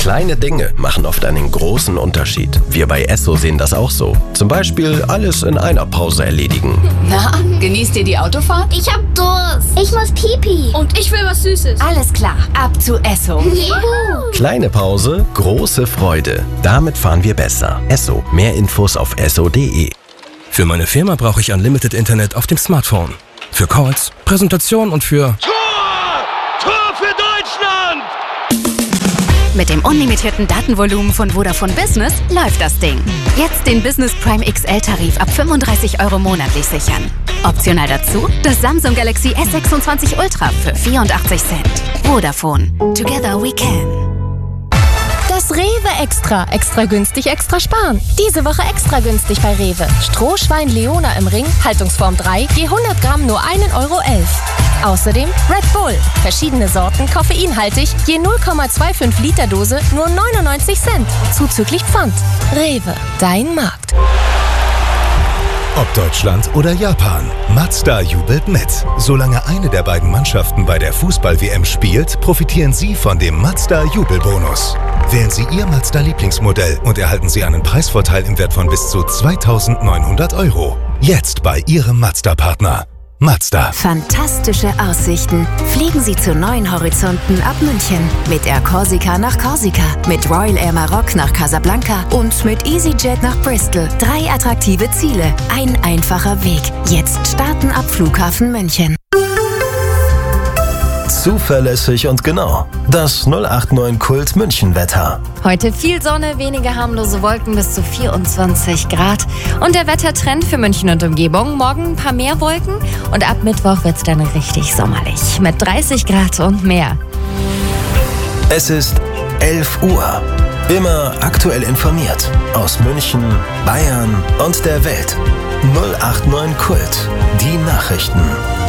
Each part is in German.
Kleine Dinge machen oft einen großen Unterschied. Wir bei Esso sehen das auch so. Zum Beispiel alles in einer Pause erledigen. Na, genießt ihr die Autofahrt? Ich hab Durst. Ich muss Pipi. Und ich will was Süßes. Alles klar, ab zu Esso. Juhu. Kleine Pause, große Freude. Damit fahren wir besser. Esso. Mehr Infos auf esso.de. Für meine Firma brauche ich Unlimited Internet auf dem Smartphone. Für Calls, Präsentation und für... Tor für Deutschland! Mit dem unlimitierten Datenvolumen von Vodafone Business läuft das Ding. Jetzt den Business Prime XL-Tarif ab 35 € monatlich sichern. Optional dazu das Samsung Galaxy S26 Ultra für 84 Cent. Vodafone. Together we can. Das Rewe Extra. Extra günstig, extra sparen. Diese Woche extra günstig bei Rewe. Strohschwein Leona im Ring, Haltungsform 3, je 100 Gramm nur 1,11 € Außerdem Red Bull. Verschiedene Sorten, koffeinhaltig, je 0,25 Liter Dose, nur 99 Cent. Zuzüglich Pfand. Rewe, dein Markt. Ob Deutschland oder Japan, Mazda jubelt mit. Solange eine der beiden Mannschaften bei der Fußball-WM spielt, profitieren Sie von dem Mazda-Jubelbonus. Wählen Sie Ihr Mazda-Lieblingsmodell und erhalten Sie einen Preisvorteil im Wert von bis zu 2.900 €. Jetzt bei Ihrem Mazda-Partner. Mazda. Fantastische Aussichten. Fliegen Sie zu neuen Horizonten ab München. Mit Air Corsica nach Korsika, mit Royal Air Maroc nach Casablanca und mit EasyJet nach Bristol. 3 attraktive Ziele, ein einfacher Weg. Jetzt starten ab Flughafen München. Zuverlässig und genau. Das 089 Kult München-Wetter. Heute viel Sonne, wenige harmlose Wolken bis zu 24 Grad. Und der Wettertrend für München und Umgebung. Morgen ein paar mehr Wolken und ab Mittwoch wird's dann richtig sommerlich. Mit 30 Grad und mehr. Es ist 11 Uhr. Immer aktuell informiert. Aus München, Bayern und der Welt. 089 Kult. Die Nachrichten.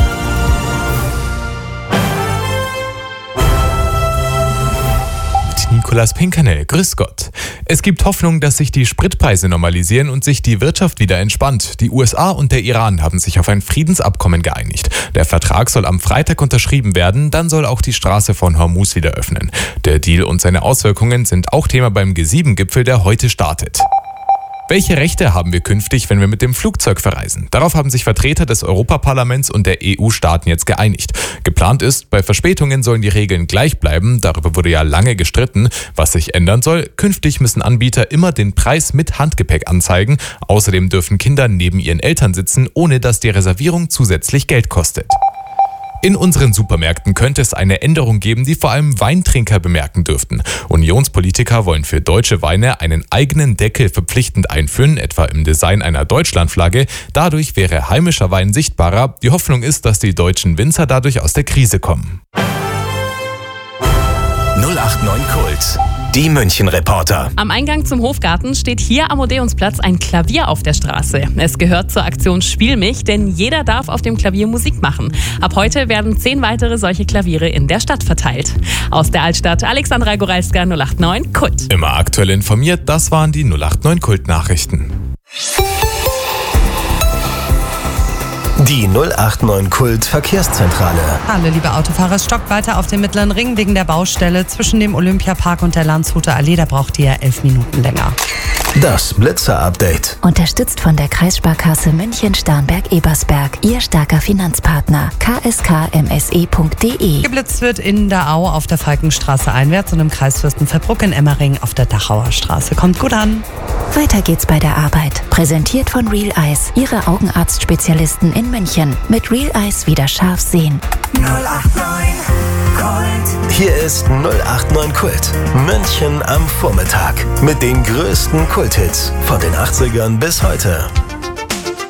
Nikolaus Pinkernel, grüß Gott. Es gibt Hoffnung, dass sich die Spritpreise normalisieren und sich die Wirtschaft wieder entspannt. Die USA und der Iran haben sich auf ein Friedensabkommen geeinigt. Der Vertrag soll am Freitag unterschrieben werden, dann soll auch die Straße von Hormuz wieder öffnen. Der Deal und seine Auswirkungen sind auch Thema beim G7-Gipfel, der heute startet. Welche Rechte haben wir künftig, wenn wir mit dem Flugzeug verreisen? Darauf haben sich Vertreter des Europaparlaments und der EU-Staaten jetzt geeinigt. Geplant ist, bei Verspätungen sollen die Regeln gleich bleiben. Darüber wurde ja lange gestritten. Was sich ändern soll, künftig müssen Anbieter immer den Preis mit Handgepäck anzeigen. Außerdem dürfen Kinder neben ihren Eltern sitzen, ohne dass die Reservierung zusätzlich Geld kostet. In unseren Supermärkten könnte es eine Änderung geben, die vor allem Weintrinker bemerken dürften. Unionspolitiker wollen für deutsche Weine einen eigenen Deckel verpflichtend einführen, etwa im Design einer Deutschlandflagge. Dadurch wäre heimischer Wein sichtbarer. Die Hoffnung ist, dass die deutschen Winzer dadurch aus der Krise kommen. 089 Kult. Die München-Reporter. Am Eingang zum Hofgarten steht hier am Odeonsplatz ein Klavier auf der Straße. Es gehört zur Aktion Spiel mich, denn jeder darf auf dem Klavier Musik machen. Ab heute werden 10 weitere solche Klaviere in der Stadt verteilt. Aus der Altstadt Alexandra Goralska, 089 Kult. Immer aktuell informiert, das waren die 089 Kult-Nachrichten. Die 089 Kult Verkehrszentrale. Hallo liebe Autofahrer, es stockt weiter auf dem Mittleren Ring wegen der Baustelle zwischen dem Olympiapark und der Landshuter Allee. Da braucht ihr 11 Minuten länger. Das Blitzer-Update. Unterstützt von der Kreissparkasse München-Starnberg-Ebersberg. Ihr starker Finanzpartner. kskmse.de. Geblitzt wird in der Au auf der Falkenstraße einwärts und im Kreis Fürstenfeldbruck in Emmering auf der Dachauer Straße. Kommt gut an. Weiter geht's bei der Arbeit. Präsentiert von Real Eyes. Ihre Augenarztspezialisten in München. Mit Real Eyes wieder scharf sehen. 089 Kult. Hier ist 089 Kult. München am Vormittag. Mit den größten Kulthits von den 80ern bis heute.